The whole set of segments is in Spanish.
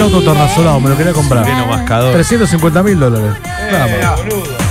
auto tornasolado, me lo quería comprar. Sireno mascador. $350.000. Nada más.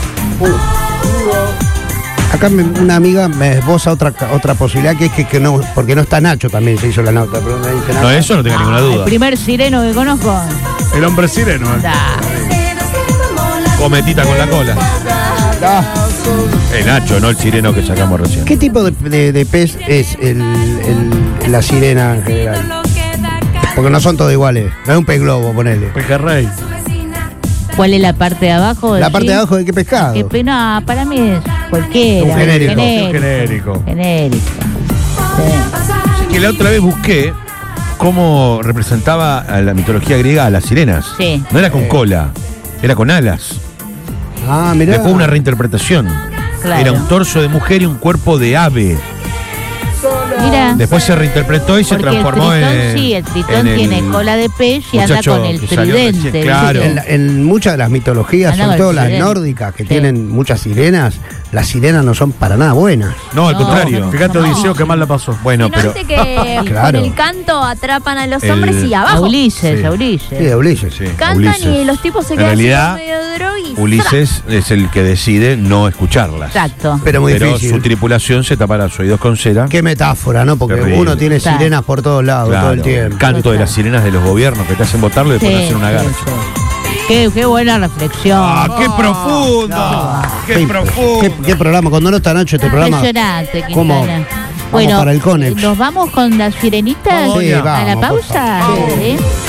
Acá una amiga me esboza otra posibilidad, que es que no, porque no está Nacho, también se hizo la nota, pero no dice nada. No, eso no tenga ninguna El duda. primer sireno que conozco. El hombre sireno. Da. Cometita con la cola. Ah, El Nacho, no el sireno que sacamos recién. ¿qué tipo de pez es la sirena en general? Porque no son todos iguales. No es un pez globo, ponele. Pejerrey. ¿Cuál es la parte de abajo? La parte de abajo de qué pescado. No, para mí es cualquiera. Un genérico. Genérico. Genérico. Sí. Que la otra vez busqué cómo representaba a la mitología griega a las sirenas. Sí. No era con cola, era con alas. Ah, mirá. Después una reinterpretación. Claro. Era un torso de mujer y un cuerpo de ave. Mira. Después se reinterpretó y se Porque transformó el tritón, en. sí, el tritón en el tiene cola de pez y anda muchacho con el que salió tridente. recién, claro. En muchas de las mitologías, Anda sobre con todo el las sireno. nórdicas, que Sí. tienen muchas sirenas, las sirenas no son para nada buenas. No, al No, contrario. Fíjate, Odiseo, que mal la pasó. Bueno, Y no pero. viste que Claro. con el canto atrapan a los El- hombres y A abajo Ulises, Sí. a Ulises. Sí, de Ulises. Sí, cantan Ulises. y los tipos se En quedan realidad, así medio droga y Ulises es el que decide no escucharlas. Exacto. Pero muy Pero difícil. su tripulación se tapará los oídos con cera. Qué metáfora, ¿no? Porque Terrible. uno tiene Claro. sirenas por todos lados, Claro, todo el tiempo. canto de las sirenas de los gobiernos que te hacen votarlo y después Sí, hacer una sí, garcha. sí. Qué buena reflexión. ¡Qué profundo! ¡Qué profundo! ¿Qué programa? Cuando no está Nacho, este programa. Impresionante, ¿Cómo? Quintana. Vamos para el Conex. ¿nos vamos con la sirenita Sí, a la vamos, por pausa? favor. Sí.